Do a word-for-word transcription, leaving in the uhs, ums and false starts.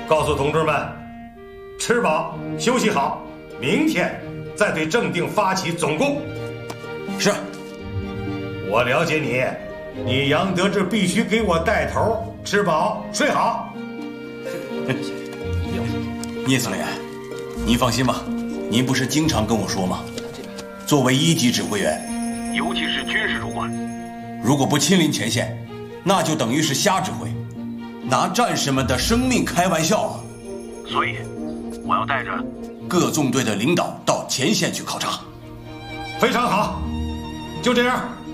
告诉同志们，吃饱休息好，明天再对正定发起总攻。 是。 我了解你，你杨得志必须给我带头，吃饱睡好。 聂司令，您放心吧，您不是经常跟我说吗？作为一级指挥员，尤其是军事主管，如果不亲临前线，那就等于是瞎指挥，拿战士们的生命开玩笑啊！所以，我要带着各纵队的领导到前线去考察。 非常好，就这样。